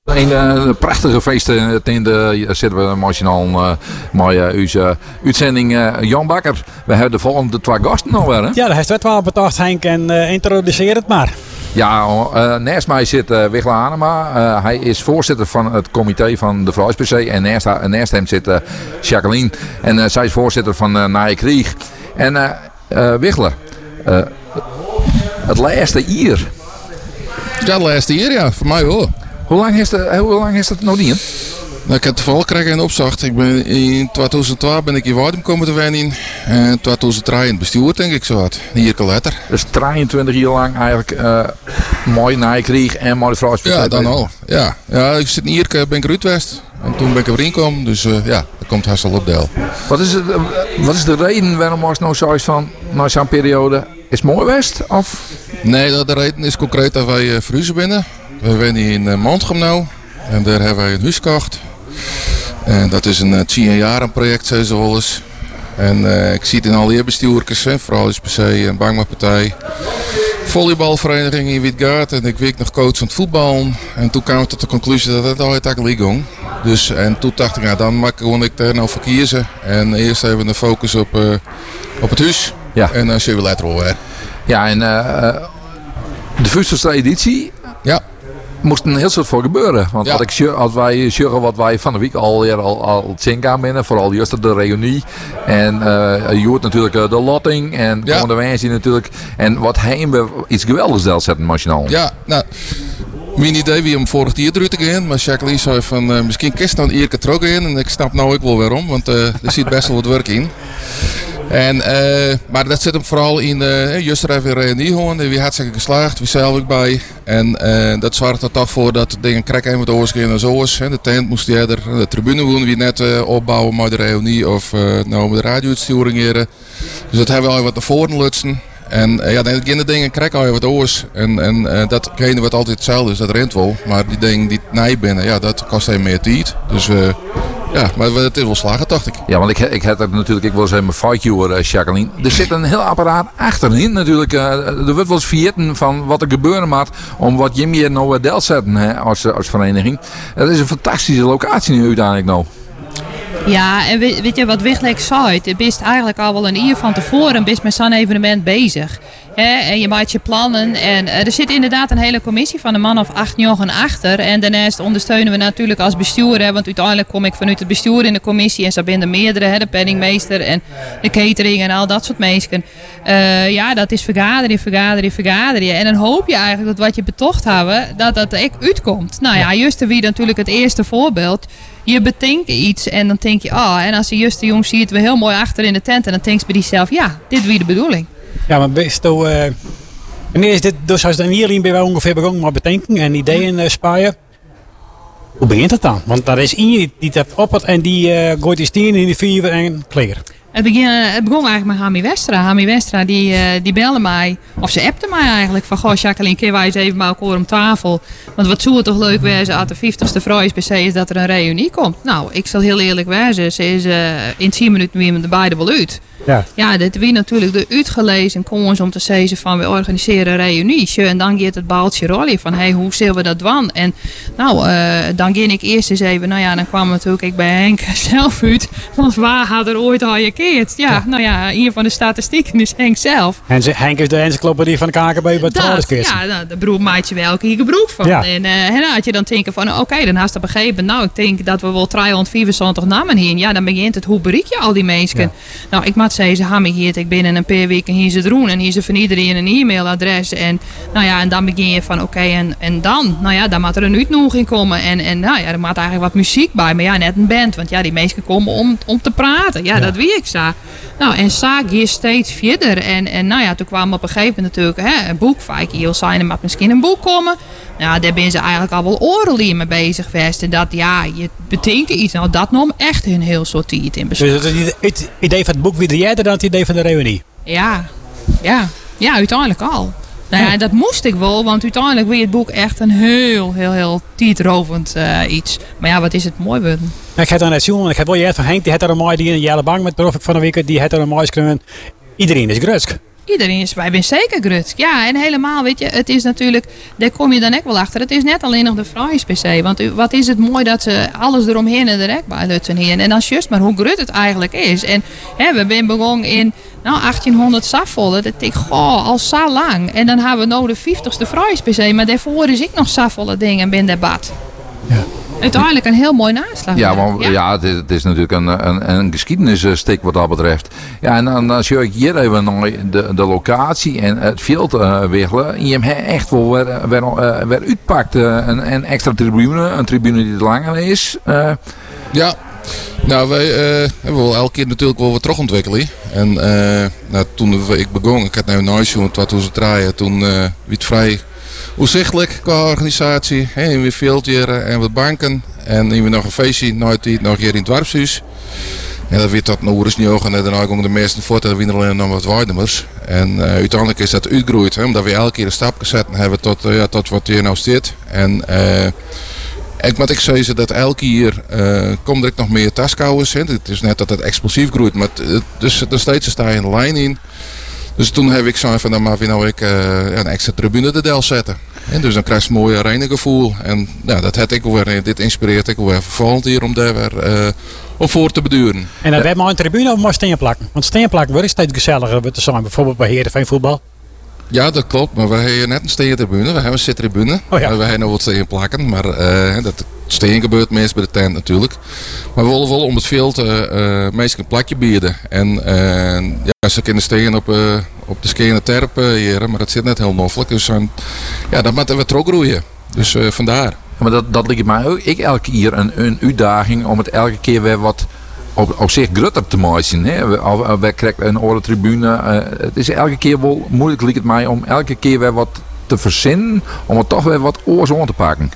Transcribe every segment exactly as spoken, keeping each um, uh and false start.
Een uh, prachtige feesten in de zitten we machinaal uh, met uh, onze uitzending uh, Jan Bakker. We hebben de volgende twee gasten alweer. Hè? Ja, daar heeft het wel bedacht, Henk, en uh, introduceer het maar. Ja, uh, naast mij zit uh, Wichla Hanema. Uh, hij is voorzitter van het comité van de Vrouwsp C. En naast, uh, naast hem zit uh, Jacqueline. En uh, zij is voorzitter van uh, Naaie Krieg. En uh, uh, Wichla, uh, het laatste jaar. Ja, het laatste jaar, ja. Voor mij hoor. Hoe lang is het, hoe lang is het nog niet? Nou, ik heb toevallig gekregen in opzicht. Ik ben in tweeduizend twee ben ik in Waardum komen te wonen. En in tweeduizend drie in het bestuur, denk ik zo wat. Een jaar later. Dus drieëntwintig jaar lang eigenlijk uh, mooi Naaie Krieg en mooi de Vrouwsp C. Ja, dan al. Ja. Ja, ik zit hier, ben ik eruit geweest. En toen ben ik erin gekomen. Dus uh, ja, dat komt hartstikke op deel. Wat is, het, uh, wat is de reden waarom was nou zoiets van, na zo'n periode, is het mooi geweest? Of? Nee, de, de reden is concreet dat wij uh, verhuizen binnen. We wonen in uh, Mantgem nou. En daar hebben wij een huis gekocht. En dat is een uh, tien jaar project, zei ze wel eens. En uh, ik zie het in alle eerbestuurkers, vooral is per se een bangmapartij. Volleybalvereniging in Wietgaard en ik werk nog coach van het voetbal. En toen kwam ik tot de conclusie dat het altijd eigenlijk ging. Dus en toen dacht ik, nou, dan mag ik er nou voor kiezen. En eerst hebben we een focus op, uh, op het huis. Ja. En dan zien we later wel weer. Ja, en uh, de vijftigste editie. Ja. Moest een heel soort voor gebeuren. Want ja. wat ik, als wij zeggen wat wij van de week al al, al zien gaan binnen, vooral juist de reunie. En uh, je hoort natuurlijk uh, de lotting en ja. komende wijze natuurlijk. En wat hebben we iets geweldigs deel zetten, machinaal. Ja, nou. Mijn idee wie om vorig jaar eruit te gaan. Maar Jacqueline zei van uh, misschien kist dan een keer terug in. En ik snap nou ook wel waarom. Want uh, er zit best wel wat werk in. En, uh, maar dat zit hem vooral in, uh, juist er even een reunie gewoon. Wie hartstikke geslaagd, wie zelf ook bij. En uh, dat zorgt er toch voor dat de dingen krijgen met oorschijn en zo is. De tent moest eerder, de tribune wonen wie net uh, opbouwen met de reunie of uh, nou met de radio-uitsturing heren. Dus dat hebben we al wat naar voren lutsen. En uh, ja, dan beginnen dingen krijgen al wat oors. En, en uh, dat geen wat altijd hetzelfde is, dat rent wel. Maar die dingen die nij binnen, ja, dat kost even meer tijd. Dus uh, ja, maar het is wel slagen, dacht ik. Ja, want ik, ik had er natuurlijk, ik wil eens even fight hoor, uh, Jacqueline. Er zit een heel apparaat achterin natuurlijk. Uh, er wordt wel eens vergeten van wat er gebeuren moet om wat Jimmy hier nou deel zetten hè, als, als vereniging. Dat is een fantastische locatie nu uiteindelijk nou. Ja, en weet, weet je wat Wichleek zei? Je bent eigenlijk al wel een uur van tevoren best met zo'n evenement bezig. He, en je maakt je plannen. En uh, er zit inderdaad een hele commissie van een man of acht jongen achter. En daarnaast ondersteunen we natuurlijk als bestuur. Hè, want uiteindelijk kom ik vanuit het bestuur in de commissie. En zo zijn er meerdere, hè, de penningmeester en de catering en al dat soort mensen. Uh, ja, dat is vergaderen, vergaderen, vergaderen. En dan hoop je eigenlijk dat wat je betocht hebben, dat dat echt uitkomt. Nou ja, juist wie natuurlijk het eerste voorbeeld. Je bedenkt iets en dan denk je, ah, oh, en als je juist de jong ziet, we heel mooi achter in de tent. En dan denk je bij jezelf, ja, dit is weer de bedoeling. Ja, maar best uh, wanneer is dit, dus als dan hierin ben wij ongeveer begonnen met bedenken en ideeën uh, sparen. Hoe begint het dan? Want daar is iemand die dat oppert en die uh, gooit die steen in de vuur en klaar. Het, begin, het begon eigenlijk met Hami Westra. Hami Westra die, uh, die belde mij, of ze appte mij eigenlijk van, goh Jacqueline, kun wij eens even bij elkaar om tafel. Want wat zou het toch leuk wezen als de vijftigste Vrouwsp C is dat er een reunie komt. Nou, ik zal heel eerlijk wezen, ze is uh, in tien minuten weer met de beide wel uit. Ja, ja dit wie natuurlijk de uitgelezen kans om te zeggen van we organiseren een reunie. En dan gaat het baaltje rollen van hey, hoe zullen we dat doen? En nou, uh, dan ging ik eerst eens even, nou ja, dan kwam natuurlijk ik bij Henk zelf uit. Want waar had er ooit al je keert? Ja, ja, nou ja, hier van de statistieken is Henk zelf. En Henk is de encyclopedie van de K K B bij het Ja, nou, de broer maatje wel elke keer gebruik van. Ja. En, uh, en dan had je dan denken van oké, okay, dan had je begrepen. Nou, ik denk dat we wel driehonderdvierenzeventig namen hier. Ja, dan begint het, hoe bereik je al die mensen? Ja. Nou, ik moet zeggen, ze hebben me hier, ik binnen een paar weken hier ze doen. En hier ze van iedereen een e-mailadres. En nou ja, en dan begin je van oké, okay, en, en dan? Nou ja, dan moet er een uitnodiging komen. En, en nou ja, er moet eigenlijk wat muziek bij. Maar ja, net een band. Want ja, die mensen komen om, om te praten. Ja, ja. Dat wie ik zo. Nou, en zo je steeds verder. En, en nou ja, toen kwam op een gegeven moment natuurlijk hè, een boek. Vaak heel zijn, er moet misschien een boek komen. Nou, daar ben ze eigenlijk al wel orenlier mee bezig geweest. En dat, ja, je betekent iets. Nou, dat nam echt een heel soort tijd in beslag. Dus het, het idee van het boek wie jij dan het idee van de reunie? Ja, ja, ja, uiteindelijk al. Nou ja, en dat moest ik wel, want uiteindelijk werd het boek echt een heel, heel, heel tijdrovend uh, iets. Maar ja, wat is het mooi worden. Ik ga dan net zien, want ik heb wel je van Henk, die had er een mooi die in een jelle bank met trof ik van de week, die had er een mooi schreeuwen. Iedereen is grutsk. Iedereen is, wij zijn zeker grut. Ja, en helemaal, weet je, het is natuurlijk, daar kom je dan ook wel achter. Het is net alleen nog de Fries per se. Want wat is het mooi dat ze alles eromheen en direct bij Lutzen heen. En dan juist maar hoe grut het eigenlijk is. En hè, we zijn begonnen in nou, achttienhonderd Saffollen. Dat denk ik, goh, al zo lang. En dan hebben we nou de vijftigste Fries per se. Maar daarvoor is ik nog Saffollen dingen binnen debat. Ja. Uiteindelijk een heel mooi naslag. Ja, want, ja. ja het, is, het is natuurlijk een, een, een geschiedenisstuk wat dat betreft. Ja, en dan als je hier even naar de, de locatie en het veld uh, wiggelen. Je hebt echt wel weer, weer, uh, weer uitpakt. Uh, een, een extra tribune, een tribune die langer is. Uh. Ja. Nou, wij uh, hebben wel elke keer natuurlijk wel wat terugontwikkelen. En uh, nou, toen ik begon, ik had nou een nooit wat toen ze draaien, toen uh, werd vrij uitzichtelijk qua organisatie. He, weer veldjeren en wat banken. En dan weer nog een feestje, nooit die nog hier in het dorpshuis. En dat werd tot nog eens niet ogen en daarna komen de meesten voort en winnen alleen nog wat waardemers. En uh, uiteindelijk is dat uitgegroeid, hè, omdat we elke keer een stap gezet hebben tot, uh, ja, tot wat hier nou zit. En uh, ik moet ik zeggen dat elke keer uh, komt er nog meer taskouwers in. Het is net dat het explosief groeit, maar het, dus er steeds sta je in de lijn in. Dus toen heb ik gezegd van dan mag we nou ik, uh, een extra tribune de del zetten. En dus dan krijg je een mooi arenagevoel. En ja, dat had ik weer, dit inspireert ik weer vervolgend hier om daar weer uh, op voor te beduren. En dan werd maar een tribune of maar steenplakken? Want steenplakken wordt steeds gezelliger te zijn, bijvoorbeeld bij Heerenveen voetbal. Ja, dat klopt. Maar we hebben net een steentribune. We hebben een zittribune. Oh ja. We hebben nog wat steen plakken. Maar uh, dat steen gebeurt meest bij de tent natuurlijk. Maar we willen wel om het veld uh, uh, meestal een plakje bieden. En uh, ja, ze kunnen steen op, uh, op de skene terp uh, hier. Maar dat zit net heel noffelijk. Dus uh, ja, dat moeten we toch groeien. Dus uh, vandaar. Maar dat, dat lijkt mij ook ik elke keer een, een uitdaging om het elke keer weer wat op, op zich grutter te maken. We, we krijgen een oren tribune. Uh, het is elke keer wel moeilijk, lijkt het mij, om elke keer weer wat te verzinnen. Om het toch weer wat oors aan te pakken.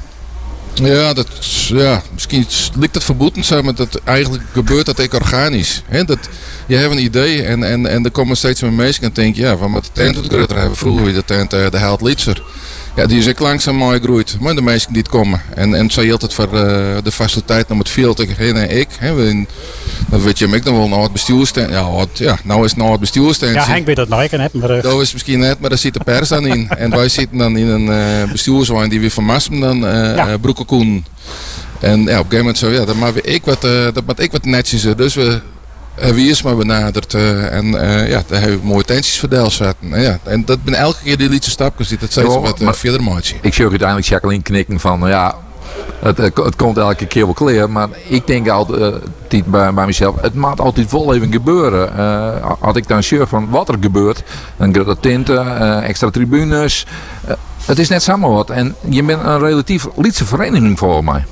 Ja, dat, ja, misschien lijkt het verboden, maar dat eigenlijk gebeurt dat ook organisch. He, dat, je hebt een idee en, en, en er komen steeds meer mensen en denk je, ja, van met de tent wat grutter hebben. Vroeger weer de tent uh, de Held Lietser. Ja, die is ook langzaam mooi groeit. Maar de mensen die het komen. En, en zij hield het voor uh, de faciliteit om het veld heen en ik. He, we, dan weet je hem ook nog wel naar het bestuurstand. Ja, wat, ja, nou is het nou het bestuurstand. Ja, Henk weet dat nog ik net. Maar uh... dat is misschien net, maar daar zit de pers dan in. En wij zitten dan in een uh, bestuurswijn die weer van Massum dan uh, ja. uh, Broekenkoen. En ja, op een gegeven moment zo, ja, dat maak ik wat, uh, dat maak ik wat netjes. Dus we hebben eerst maar benaderd uh, en uh, ja, daar hebben we mooie tentjes verdeeld zaten. En, ja, en dat ben elke keer die lietse stapjes die dat steeds wat uh, verder maatje. Ik zie ook uiteindelijk Jacqueline knikken van, nou ja, het, het komt elke keer wel clear, maar ik denk altijd uh, bij, bij mezelf, het moet altijd wel even gebeuren. Uh, had ik dan shirt van wat er gebeurt, dan grote tinten, uh, extra tribunes. Uh, het is net samen wat en je bent een relatief lietse vereniging voor mij.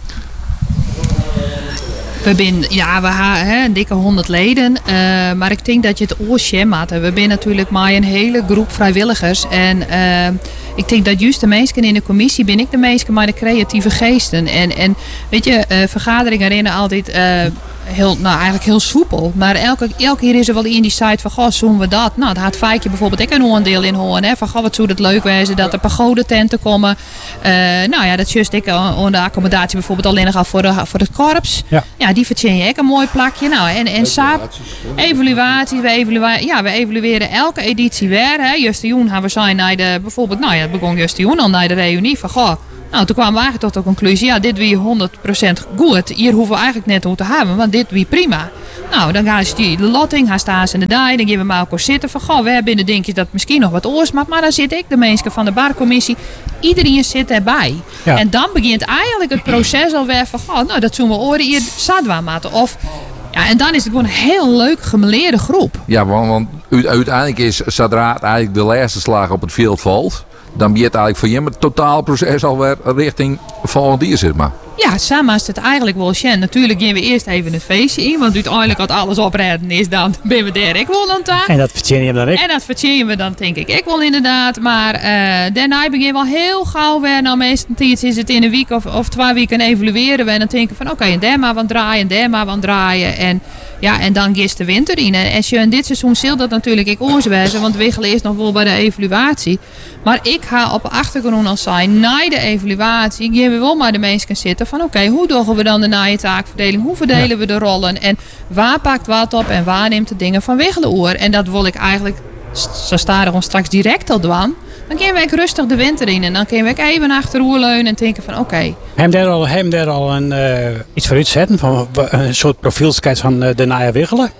We zijn, ja, we hebben een dikke honderd leden, uh, maar ik denk dat je het oorsje maakt. We zijn natuurlijk maar een hele groep vrijwilligers en uh, ik denk dat juist de mensen in de commissie ben ik de mensen maar de creatieve geesten. En, en weet je, uh, vergaderingen rennen altijd uh, heel, nou eigenlijk heel soepel, maar elke, elke keer is er wel iemand die zei van, goh, doen we dat? Nou, dat had Feitje bijvoorbeeld ik een oordeel in horen, hè, van, goh, wat zou het leuk wezen dat er pagodententen komen. Uh, nou ja, dat juist ik aan de accommodatie bijvoorbeeld alleen nog al voor, de, voor het korps. Ja. Ja, die verdien je ook een mooi plakje. Nou, en, en Saap, evaluaties, we, evalua ja, we evalueren elke editie weer. Hè. Juist Joen gaan we zijn naar de, bijvoorbeeld, nou ja, het begon Juist Joen al naar de reunie van, goh, nou, toen kwamen we eigenlijk tot de conclusie, ja, dit wie honderd procent goed. Hier hoeven we eigenlijk net hoe te hebben, want dit wie prima. Nou, dan gaan ze die de lotting, gaan staan ze in de daai, dan geven we maar elkaar zitten van, goh, we hebben binnen denk je dat misschien nog wat oors maakt, maar dan zit ik, de mensen van de barcommissie, iedereen zit erbij. Ja. En dan begint eigenlijk het proces alweer van, goh, nou, dat zullen we oren hier zadwa maken. Of, ja, en dan is het gewoon een heel leuk gemeleerde groep. Ja, want, want uiteindelijk is, zodra het eigenlijk de laatste slag op het veld valt, dan begint eigenlijk voor je het totaal proces alweer richting volgend jaar, zeg maar. Ja, samen is het eigenlijk wel Sjen. Natuurlijk gaan we eerst even een feestje in, want uiteindelijk als alles oprijden is, dan ben we daar ik wel aan taak. En dat verdien je dan ik. En dat verdien we dan denk ik ik wel inderdaad. Maar uh, daarna begin wel heel gauw weer, nou meestal is het in een week of, of twee weken evalueren we en dan denken van oké, okay, en daar maar wat draaien, en daar maar wat draaien. En ja, en dan is de winter in. En als je in dit seizoen zult dat natuurlijk ik oorswijzen, want Wiggelen is nog wel bij de evaluatie. Maar ik ga op de achtergrond al zijn, na de evaluatie, gaan we wel maar de mensen zitten van oké, okay, hoe doen we dan de naaie taakverdeling? Hoe verdelen ja. we de rollen? En waar pakt wat op en waar neemt de dingen van Wiggelen oor? En dat wil ik eigenlijk zo staan er ons straks direct al dwan. Dan kunnen we ook rustig de winter in. En dan kunnen we ook even achterover leunen en denken van oké. Okay. Hebben daar al, hebben daar al een, uh, iets voor uitzetten? Van een soort profielschets van uh, de Naya Wiggelen?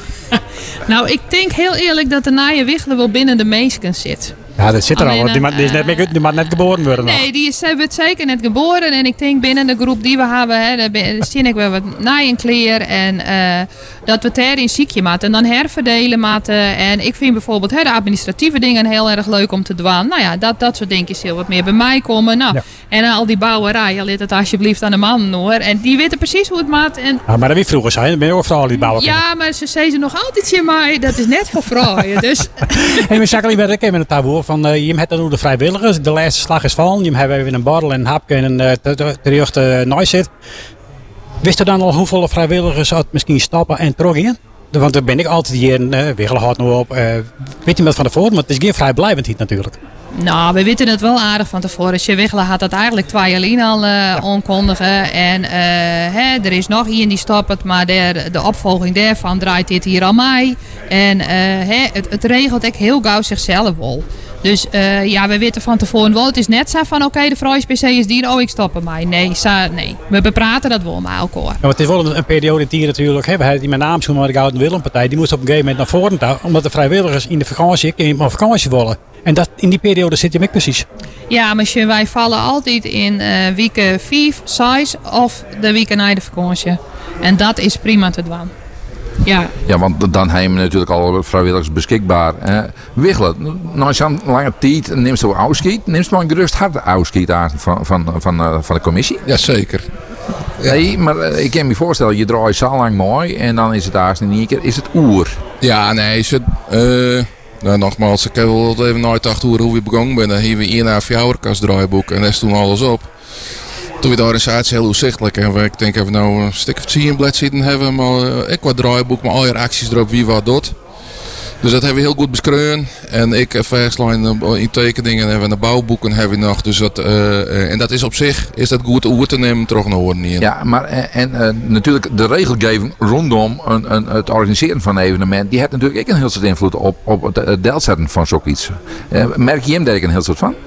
Nou, ik denk heel eerlijk dat de Naya Wiggelen wel binnen de meesken zit. Ja, dat zit er Alleen, al. Die, uh, die, is net, die mag net geboren worden. Nee, nog. die is wordt zeker net geboren. En ik denk binnen de groep die we hebben, hè, daar zie ik wel wat naaienkleer. En uh, dat we het daarin ziekje maken. En dan herverdelen maken. En ik vind bijvoorbeeld hè, de administratieve dingen heel erg leuk om te doen. Nou ja, dat, dat soort dingetjes heel wat meer bij mij komen. Nou, ja. En uh, al die bouwerij, laat het alsjeblieft aan de man hoor. En die weten precies hoe het maakt. En... Ja, maar dat wie vroeger zijn, dan ben je ook vooral die bouwen. Ja, maar ze zeggen ze nog altijd in mij. Dat is net voor vrouwen. Dus... Hey, maar Jacqueline, ik heb met het taboe van uh, je hebt het nu de vrijwilligers. De laatste slag is vallen. Je hebt even een borrel en een hapje en een uh, terug uh, nooit zit. Wist u dan al hoeveel vrijwilligers uit misschien stappen en terug in? Want daar ben ik altijd hier in uh, Wiggelen houdt nu op. Uh, weet je wat van tevoren? Maar het is geen vrijblijvend hier natuurlijk. Nou, we weten het wel aardig van tevoren. Wiggelen had dat eigenlijk twee jaar alleen al uh, ja. aankondigen. En uh, hè, er is nog iemand die stopt, maar der, de opvolging daarvan draait dit hier al mij. En uh, hè, het, het regelt ook heel gauw zichzelf wel. Dus uh, ja, we weten van tevoren wel. Het is net zo van, oké, okay, de vrouwens P C is die, oh, ik stop mij. Nee, sa, nee, we bepraten dat wel met elkaar. Ja, het is wel een, een periode hier natuurlijk. Hè. We hebben die met naam schoen, maar de Gouden Willempartij, die moest op een gegeven moment naar voren toe, omdat de vrijwilligers in de vakantie, in op vakantie willen. En dat, in die periode zit je hem ook precies. Ja, maar wij vallen altijd in uh, weken vijf, zes of de weken na de vakantie. En dat is prima te doen. Ja. Ja, want dan hebben we natuurlijk al vrijwilligers beschikbaar. Eh, Wiggelen, na zo'n lange tijd neemt ze afscheid. Neemt ze maar een gerust hart afscheid aan van, van, van, uh, van de commissie? Jazeker. Ja. Nee, maar uh, ik kan me voorstellen, je draait zo lang mooi en dan is het eigenlijk in één keer is het oer. Ja, nee, is het... Uh... Nou, nogmaals, ik heb wel even nagedacht hoe, hoe we begonnen zijn. Dan hebben we een half jaar draaiboek en daar is toen alles op. Toen we de organisatie heel uitzichtelijk en ik denk even nou een stuk of tien bladzijden hebben, maar uh, ik wat draaiboek, maar al je acties erop wie wat doet. Dus dat hebben we heel goed beschreven. En ik heb verslaan in tekeningen en de bouwboeken hebben we nog. Dus dat, uh, en dat is op zich is dat goed over te nemen terug naar horen hier. Ja, maar en uh, natuurlijk de regelgeving rondom een, een, het organiseren van een evenement, die heeft natuurlijk ook een heel soort invloed op, op het delzetten van zoiets. Uh, merk je hem daar ook een heel soort van?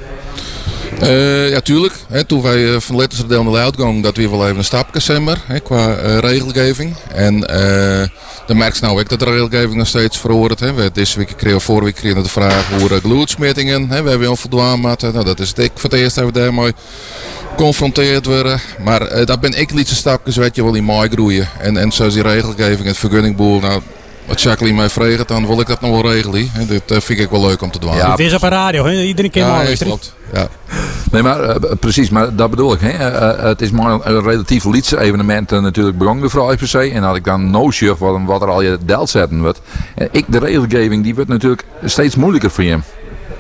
Uh, ja, tuurlijk. He, toen wij uh, van Lettersdeel naar de uitgang, dat we wel even een stapje zijn qua uh, regelgeving. En uh, dan merk je nou ook dat de regelgeving nog steeds verhoort. He. We deze week kregen, vorige week kregen de vraag over uh, gloedsmettingen. We hebben al voldaan met. Nou, dat is het ik voor het eerst hebben we daarmee geconfronteerd worden. Maar uh, dat ben ik lietse stapjes, weet je wel, in mooi groeien. En, en zoals die regelgeving, het vergunningboel. Nou, wat Jacqueline mij vraagt, dan wil ik dat nog wel regelen. Dat uh, vind ik wel leuk om te doen. Ja, het is op een radio, he? Iedere keer ja, maar klopt. Ja. Nee, maar uh, precies, maar dat bedoel ik. Hè. Uh, het is maar een relatief lietse evenement uh, natuurlijk begonnen de vrouw per se. En als ik dan no sure wat, wat er al je delt zetten wordt. Uh, ik, de regelgeving die wordt natuurlijk steeds moeilijker voor je.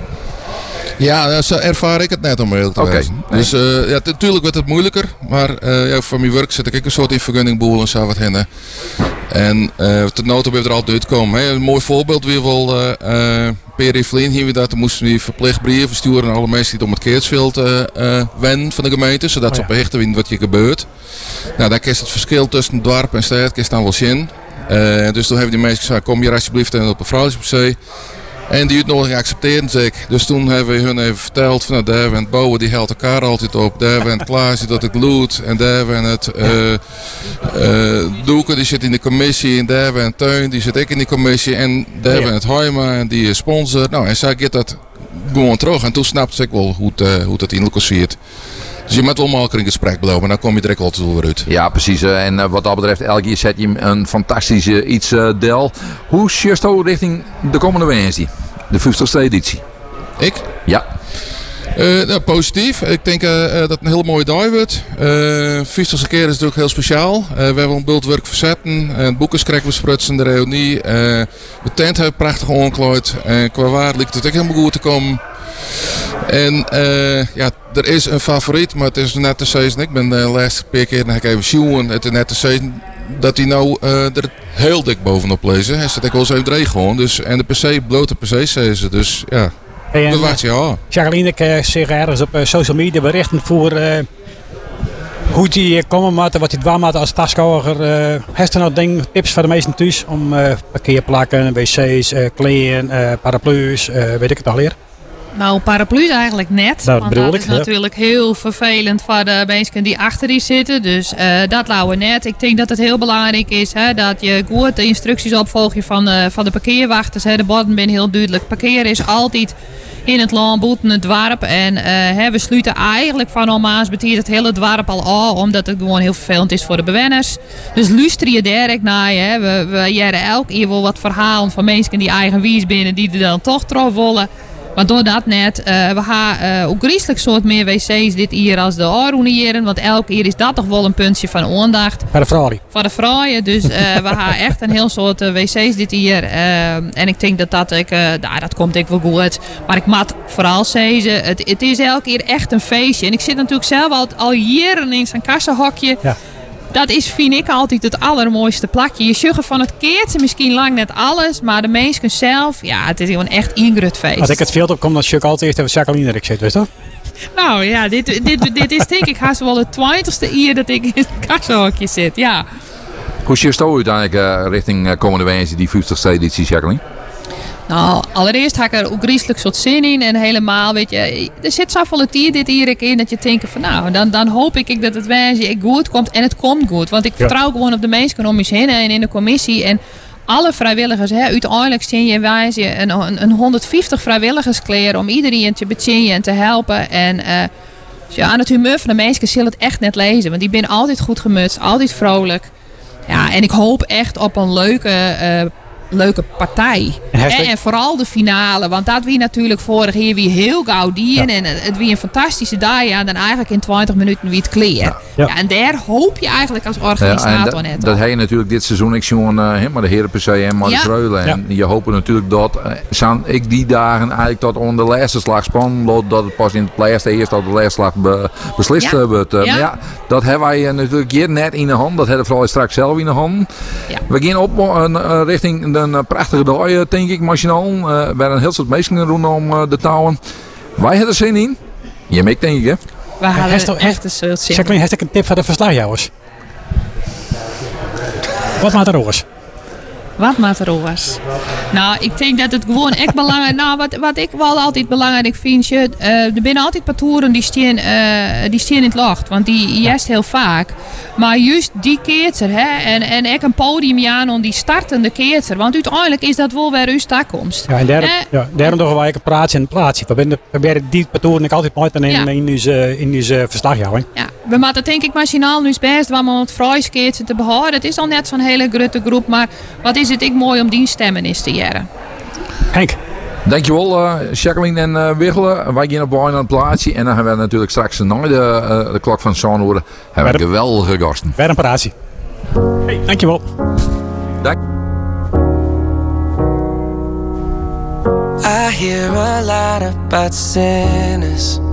Ja, zo ervaar ik het net om heel te okay. wezen. Nee. Dus uh, ja, natuurlijk wordt het moeilijker. Maar uh, ja, voor mijn werk zit ik een soort in vergunningboel en zo wat heen. En uh, tot noten we er altijd uitkomen. Hè. Een mooi voorbeeld weer wel. Uh, uh, Per Vlien hier we dat. Dan moesten we verplicht brieven sturen aan alle mensen die het om het Keertsveld uh, uh, wennen van de gemeente. Zodat oh, ja. ze op hechten weten wat je gebeurt. Nou, daar is het verschil tussen dorp en stad is dan wel zin. Uh, dus toen hebben die mensen gezegd, kom hier alsjeblieft op een vrouwtje. En die uitnodiging accepteerden ze. Dus toen hebben we hun even verteld van nou, daar hebben we het bouwen, die helpt elkaar altijd op. Daar hebben we het klaar dat het gloed. En daar hebben we het uh, uh, Doeken, die zit in de commissie. En daar hebben we een Teun, die zit ik in die commissie. En daar hebben we het Hoijma, en die is sponsor. Nou, en zij gaat dat gewoon terug. En toen snapte ik wel hoe het, uh, hoe het in elkaar zit. Dus je moet allemaal een gesprek beloven en dan kom je direct altijd weer uit. Ja, precies. En uh, wat dat betreft, elke keer zet je een fantastische iets uh, del. Hoe sjeest je richting de komende Wednesday? De vijftigste editie. Ik? Ja. Uh, nou, positief. Ik denk uh, uh, dat het een hele mooie dag wordt. Uh, vijftigste keer is natuurlijk heel speciaal. Uh, we hebben een bultwerk verzetten. Uh, het boek is krek besprutsen, de reunie. Uh, de tent heeft prachtig aangeklooid. En qua waar lijkt het ook helemaal goed te komen. En uh, ja, er is een favoriet, maar het is net te zeggen. Ik ben de laatste paar keer nog even zien. Het is net te zeggen dat hij nou uh, er heel dik bovenop lezen. Hij zit ook wel eens even dreig gewoon. Dus, en de P C, blote P C zeggen ze. Dus ja, hey, dat wacht je aan. Jacqueline, ik uh, zeg ergens op uh, social media berichten voor... Uh, Hoe die komen moeten, wat die dwaan moeten als taskouwer. Uh, Heeft er nou ding, tips voor de meesten thuis om uh, parkeerplakken, wc's, uh, kleren, uh, paraplu's, uh, weet ik het al leer? Nou, paraplu's eigenlijk net. Dat want bedoel dat ik, is ja. natuurlijk heel vervelend voor de mensen die achter die zitten. Dus uh, dat laten we net. Ik denk dat het heel belangrijk is hè, dat je goed de instructies opvolgt van, uh, van de parkeerwachters. Hè. De borden zijn heel duidelijk. Parkeren is altijd in het land, buiten het dorp. En uh, hè, we sluiten eigenlijk van normaal betiert het hele dorp al af, omdat het gewoon heel vervelend is voor de bewoners. Dus luister je direct naar je. Hè. We, we jaren elke keer wel wat verhalen van mensen die eigen wies binnen, die er dan toch trof willen. Maar door dat net, uh, we gaan uh, ook griezelig soort meer wc's dit hier als de Aroenieren. Want elke keer is dat toch wel een puntje van aandacht. Voor de vrouwen. Voor de vrouwen. Dus uh, we gaan echt een heel soort uh, wc's dit hier. Uh, en ik denk dat dat, ik, uh, nou, dat komt ik wel goed. Maar ik moet vooral zeggen, het, het is elke keer echt een feestje. En ik zit natuurlijk zelf al, al jaren in zo'n kassenhokje. Ja. Dat is, vind ik, altijd het allermooiste plakje. Je zuggen van het keertje misschien lang net alles. Maar de mensen zelf, ja, het is gewoon echt ingrut feest. Als ik het veld op kom, dan zug ik altijd eerst even Jacqueline erin zit, weet je toch? Nou ja, dit, dit, dit is denk ik haast wel het twintigste jaar dat ik in het kassenhokje zit, ja. Hoe zie je uiteindelijk uh, richting uh, komende wezen die vijftigste editie, Jacqueline? Nou, allereerst heb ik er ook griezelig soort zin in. En helemaal, weet je, er zit zoveel tier dit hier in dat je denkt van nou, dan, dan hoop ik dat het wijze goed komt. En het komt goed. Want ik ja. vertrouw gewoon op de mensen om je heen en in de commissie. En alle vrijwilligers, hè, uiteindelijk zie je wijze een, een, een honderdvijftig vrijwilligers kleren om iedereen te betjenen en te helpen. En uh, ja, aan het humeur van de mensen zullen het echt net lezen. Want die ben altijd goed gemutst, altijd vrolijk. Ja, en ik hoop echt op een leuke... Uh, leuke partij. En, en, en vooral de finale, want dat wie natuurlijk vorig jaar wie heel gauw dien ja. en het wie een fantastische dag ja, dan eigenlijk in twintig minuten wie het kleer. Ja. Ja. Ja, en daar hoop je eigenlijk als organisator ja, net dat heb je natuurlijk dit seizoen ik zie uh, maar de heren per se en maar de Vreulen. Ja. En je hoopt natuurlijk dat uh, zijn ik die dagen eigenlijk tot onder de laatste slag span dat het pas in het laatste eerst tot de laatste slag be, beslist ja. wordt. Uh, ja. Maar ja, dat hebben wij uh, natuurlijk hier net in de hand. Dat hebben we vooral straks zelf in de hand. Ja. We gaan op uh, uh, richting een uh, prachtige dag, uh, denk ik, machinaal. Uh, we hebben een heel soort mensen rondom uh, de touwen. Wij hebben er zin in. Je meek, denk ik, hè? We hadden echt een soort zin. Jacqueline, heb ik een tip voor de verslagjouwers? Wat maakt er oors? Wat maakt er oors? Nou, ik denk dat het gewoon echt belangrijk... Nou, wat, wat ik wel altijd belangrijk vind... Je, uh, er zijn altijd patrouillen die staan, uh, die staan in het lucht. Want die juist heel vaak. Maar juist die keerter, hè, en, en ik een podium aan om die startende keerter. Want uiteindelijk is dat wel weer uw toekomst. Ja, en daarom, eh, ja, daarom doen wij een praatje en een plaatsje. We proberen die patrouillen altijd mooi te nemen ja. in onze, in onze verslagjouwing. Ja, we moeten denk ik machinaal nu best waar we het vrijskeertje te behouden. Het is al net zo'n hele grote groep, maar wat is het ik mooi om die stemmen is te jaren. Henk. Dankjewel uh, Jacqueline en uh, Wiggelen. Wij gaan op bijna aan het plaatsje. En dan hebben we natuurlijk straks na de, uh, de klok van Zandvoort hebben we geweldige gasten. Weer een praatje. Hey, dankjewel. Dank. I hear a lot about sinners.